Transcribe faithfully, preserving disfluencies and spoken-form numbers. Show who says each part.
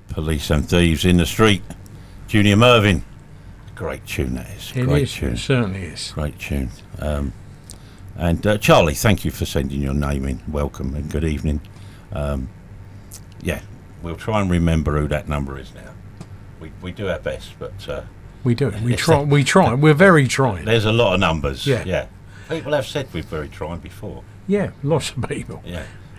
Speaker 1: Police and Thieves in the Street. Junior Mervyn. Great tune that is.
Speaker 2: It
Speaker 1: Great
Speaker 2: is,
Speaker 1: tune.
Speaker 2: it certainly is.
Speaker 1: Great tune. Um, and uh, Charlie, thank you for sending your name in. Welcome and good evening. Um, yeah, we'll try and remember who that number is now. We we do our best, but uh,
Speaker 2: We do. We try. We try. We're very trying.
Speaker 1: there's a lot of numbers.
Speaker 2: Yeah.
Speaker 1: yeah. People have said we're very trying before.
Speaker 2: Yeah, lots of people.
Speaker 1: Yeah.